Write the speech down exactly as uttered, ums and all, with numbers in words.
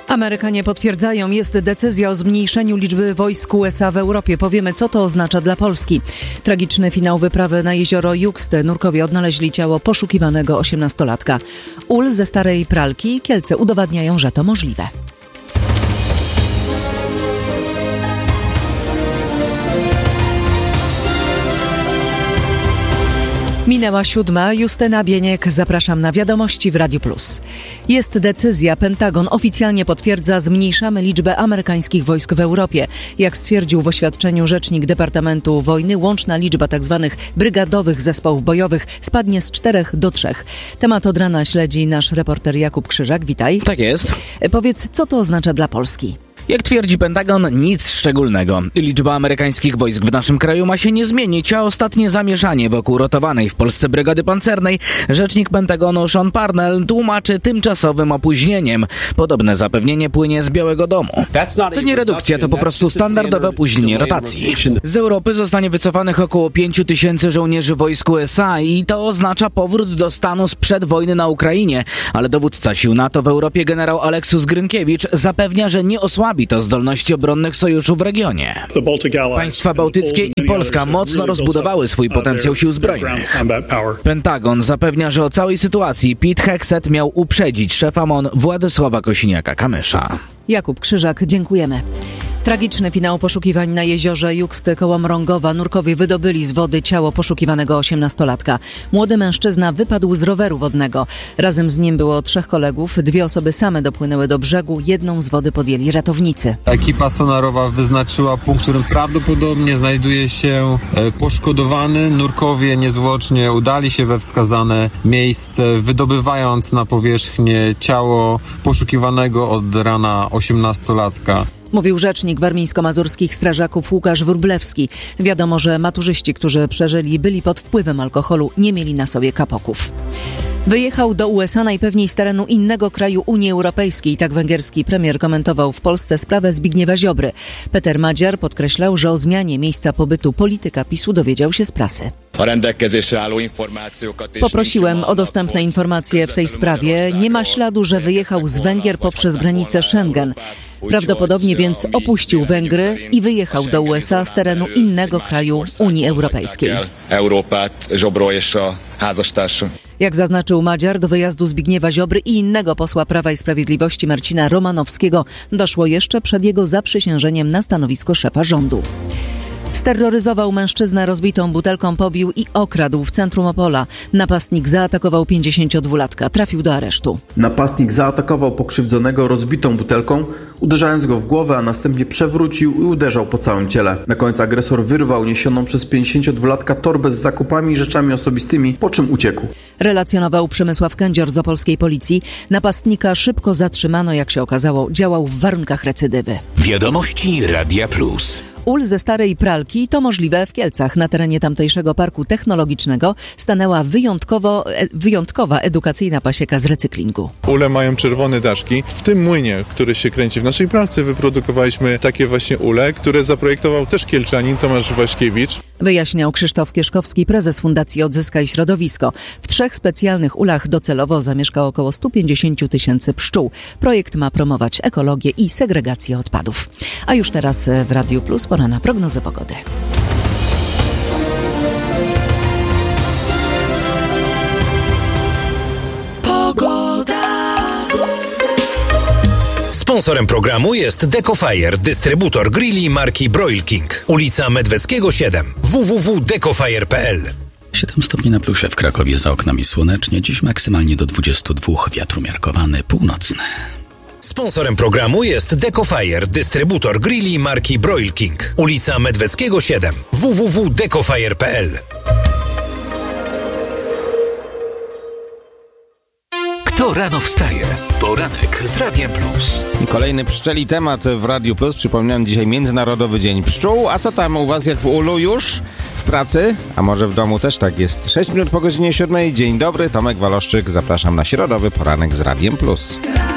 Amerykanie potwierdzają, jest decyzja o zmniejszeniu liczby wojsk U S A w Europie. Powiemy, co to oznacza dla Polski. Tragiczny finał wyprawy na jezioro Juxty. Nurkowie odnaleźli ciało poszukiwanego osiemnastolatka. Ul ze starej pralki. Kielce udowadniają, że to możliwe. Minęła siódma. Justyna Bieniek. Zapraszam na wiadomości w Radiu Plus. Jest decyzja. Pentagon oficjalnie potwierdza, zmniejszamy liczbę amerykańskich wojsk w Europie. Jak stwierdził w oświadczeniu rzecznik Departamentu Wojny, łączna liczba tzw. brygadowych zespołów bojowych spadnie z czterech do trzech. Temat od rana śledzi nasz reporter Jakub Krzyżak. Witaj. Tak jest. Powiedz, co to oznacza dla Polski? Jak twierdzi Pentagon, nic szczególnego. Liczba amerykańskich wojsk w naszym kraju ma się nie zmienić, a ostatnie zamieszanie wokół rotowanej w Polsce brygady pancernej rzecznik Pentagonu Sean Parnell tłumaczy tymczasowym opóźnieniem. Podobne zapewnienie płynie z Białego Domu. To nie redukcja, to po prostu standardowe opóźnienie rotacji. Z Europy zostanie wycofanych około pięciu tysięcy żołnierzy wojsk U S A i to oznacza powrót do stanu sprzed wojny na Ukrainie. Ale dowódca sił NATO w Europie generał Aleksus Grynkiewicz zapewnia, że nie osłabi to zdolności obronnych sojuszu w regionie. Państwa bałtyckie i Polska mocno rozbudowały swój potencjał sił zbrojnych. Pentagon zapewnia, że o całej sytuacji Pete Hegseth miał uprzedzić szefa M O N Władysława Kosiniaka-Kamysza. Jakub Krzyżak, dziękujemy. Tragiczny finał poszukiwań na jeziorze Juxty koło Mrągowa. Nurkowie wydobyli z wody ciało poszukiwanego osiemnastolatka. Młody mężczyzna wypadł z roweru wodnego. Razem z nim było trzech kolegów. Dwie osoby same dopłynęły do brzegu. Jedną z wody podjęli ratownicy. Ekipa sonarowa wyznaczyła punkt, w którym prawdopodobnie znajduje się poszkodowany. Nurkowie niezwłocznie udali się we wskazane miejsce, wydobywając na powierzchnię ciało poszukiwanego od rana osiemnastolatka. Mówił rzecznik warmińsko-mazurskich strażaków Łukasz Wróblewski. Wiadomo, że maturzyści, którzy przeżyli, byli pod wpływem alkoholu, nie mieli na sobie kapoków. Wyjechał do U S A najpewniej z terenu innego kraju Unii Europejskiej. Tak węgierski premier komentował w Polsce sprawę Zbigniewa Ziobry. Peter Madziar podkreślał, że o zmianie miejsca pobytu polityka PiSu dowiedział się z prasy. Poprosiłem o dostępne informacje w tej sprawie. Nie ma śladu, że wyjechał z Węgier poprzez granicę Schengen. Prawdopodobnie więc opuścił Węgry i wyjechał do U S A z terenu innego kraju Unii Europejskiej. Jak zaznaczył Madziar, do wyjazdu Zbigniewa Ziobry i innego posła Prawa i Sprawiedliwości Marcina Romanowskiego doszło jeszcze przed jego zaprzysiężeniem na stanowisko szefa rządu. Steroryzował mężczyznę, rozbitą butelką pobił i okradł w centrum Opola. Napastnik zaatakował pięćdziesięciodwulatka. Trafił do aresztu. Napastnik zaatakował pokrzywdzonego rozbitą butelką, uderzając go w głowę, a następnie przewrócił i uderzał po całym ciele. Na końcu agresor wyrwał niesioną przez pięćdziesięciodwulatka torbę z zakupami i rzeczami osobistymi, po czym uciekł. Relacjonował Przemysław Kędzior z opolskiej policji. Napastnika szybko zatrzymano, jak się okazało, działał w warunkach recydywy. Wiadomości Radia Plus. Ul ze starej pralki to możliwe w Kielcach. Na terenie tamtejszego parku technologicznego stanęła wyjątkowo, e, wyjątkowa edukacyjna pasieka z recyklingu. Ule mają czerwone daszki. W tym młynie, który się kręci w naszej pralce, wyprodukowaliśmy takie właśnie ule, które zaprojektował też Kielczanin Tomasz Waśkiewicz. Wyjaśniał Krzysztof Kieszkowski, prezes Fundacji Odzyskaj Środowisko. W trzech specjalnych ulach docelowo zamieszka około sto pięćdziesiąt tysięcy pszczół. Projekt ma promować ekologię i segregację odpadów. A już teraz w Radiu Plus pora na prognozę pogody. Sponsorem programu jest Decofire, dystrybutor grilli marki Broil King. Ulica Medweckiego siedem. w w w kropka decofire kropka p l. siedem stopni na plusie w Krakowie, za oknami słonecznie. Dziś maksymalnie do dwudziestu dwóch, wiatr umiarkowany, północny. Sponsorem programu jest Decofire, dystrybutor grilli marki Broil King. Ulica Medweckiego siedem. w w w kropka decofire kropka p l. Kto rano wstaje? Poranek z Radiem Plus. Kolejny pszczeli temat w Radiu Plus. Przypomniałem, dzisiaj Międzynarodowy Dzień Pszczół. A co tam u was, jak w ulu już? W pracy? A może w domu też tak jest? sześć minut po godzinie siódmej. Dzień dobry, Tomek Waloszczyk. Zapraszam na środowy poranek z Radiem Plus.